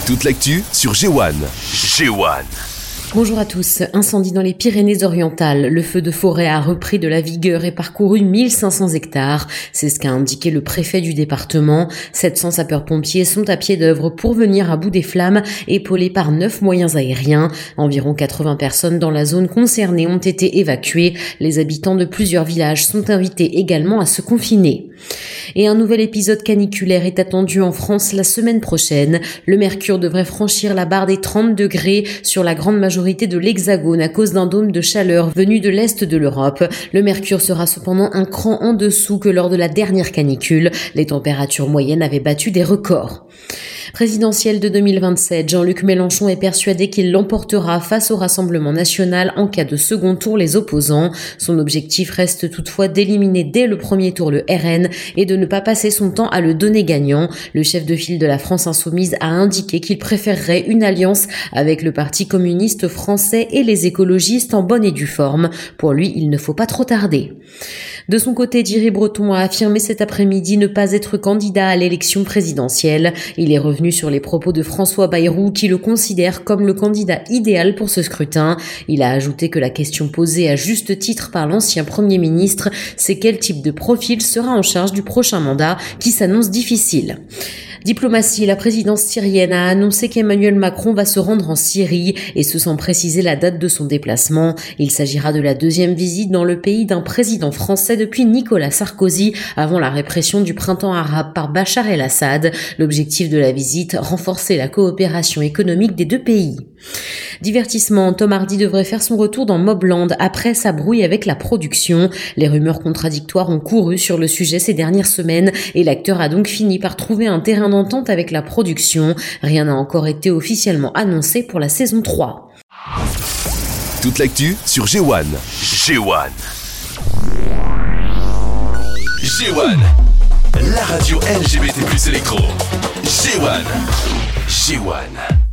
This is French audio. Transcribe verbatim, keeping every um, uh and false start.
Toute l'actu sur G un. G un. Bonjour à tous. Incendie dans les Pyrénées-Orientales. Le feu de forêt a repris de la vigueur et parcouru mille cinq cents hectares. C'est ce qu'a indiqué le préfet du département. sept cents sapeurs-pompiers sont à pied d'œuvre pour venir à bout des flammes, épaulés par neuf moyens aériens. Environ quatre-vingts personnes dans la zone concernée ont été évacuées. Les habitants de plusieurs villages sont invités également à se confiner. Et un nouvel épisode caniculaire est attendu en France la semaine prochaine. Le mercure devrait franchir la barre des trente degrés sur la grande majorité de l'Hexagone à cause d'un dôme de chaleur venu de l'Est de l'Europe. Le mercure sera cependant un cran en dessous que lors de la dernière canicule. Les températures moyennes avaient battu des records. Présidentielle de deux mille vingt-sept, Jean-Luc Mélenchon est persuadé qu'il l'emportera face au Rassemblement national en cas de second tour les opposants. Son objectif reste toutefois d'éliminer dès le premier tour le R N et de ne pas passer son temps à le donner gagnant. Le chef de file de la France insoumise a indiqué qu'il préférerait une alliance avec le Parti communiste français et les écologistes en bonne et due forme. Pour lui, il ne faut pas trop tarder. De son côté, Thierry Breton a affirmé cet après-midi ne pas être candidat à l'élection présidentielle. Il est revenu sur les propos de François Bayrou qui le considère comme le candidat idéal pour ce scrutin. Il a ajouté que la question posée à juste titre par l'ancien Premier ministre, c'est quel type de profil sera en charge du prochain mandat qui s'annonce difficile. Diplomatie, la présidence syrienne a annoncé qu'Emmanuel Macron va se rendre en Syrie et ce sans préciser la date de son déplacement. Il s'agira de la deuxième visite dans le pays d'un président français depuis Nicolas Sarkozy avant la répression du printemps arabe par Bachar el-Assad. L'objectif de la visite, renforcer la coopération économique des deux pays. Divertissement, Tom Hardy devrait faire son retour dans Mobland après sa brouille avec la production. Les rumeurs contradictoires ont couru sur le sujet ces dernières semaines et l'acteur a donc fini par trouver un terrain d'entente avec la production. Rien n'a encore été officiellement annoncé pour la saison trois. Toute l'actu sur G un. G un. G un. La radio L G B T plus électro. G un. G un.